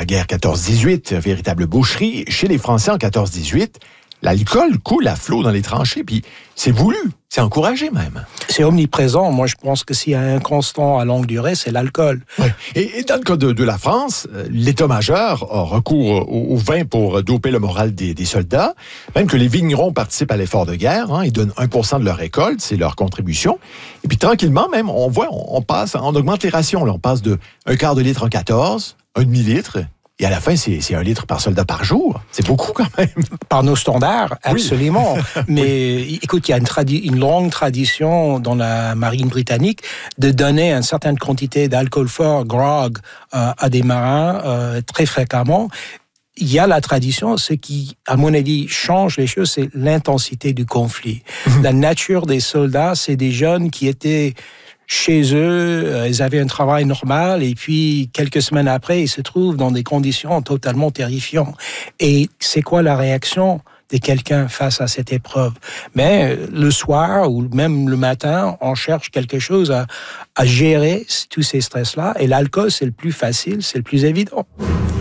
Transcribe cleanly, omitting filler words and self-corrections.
guerre 14-18, véritable boucherie. Chez les Français en 14-18, l'alcool coule à flot dans les tranchées, puis c'est voulu, c'est encouragé même. C'est omniprésent. Moi, je pense que s'il y a un constant à longue durée, c'est l'alcool. Ouais. Et dans le cas de la France, l'état-major a recours au vin pour doper le moral des soldats, même que les vignerons participent à l'effort de guerre, ils donnent 1% de leur récolte, c'est leur contribution. Et puis tranquillement même, on augmente les rations. Là, on passe de 1/4 de litre en 14, un demi-litre. Et à la fin, c'est 1 litre par soldat par jour. C'est beaucoup quand même. Par nos standards, absolument. Oui. Mais écoute, il y a une longue tradition dans la marine britannique de donner une certaine quantité d'alcool fort, grog, à des marins très fréquemment. Il y a la tradition, ce qui, à mon avis, change les choses, c'est l'intensité du conflit. La nature des soldats, c'est des jeunes qui étaient chez eux, ils avaient un travail normal et puis quelques semaines après, ils se trouvent dans des conditions totalement terrifiantes. Et c'est quoi la réaction de quelqu'un face à cette épreuve? Mais le soir ou même le matin, on cherche quelque chose à gérer tous ces stress-là et l'alcool, c'est le plus facile, c'est le plus évident.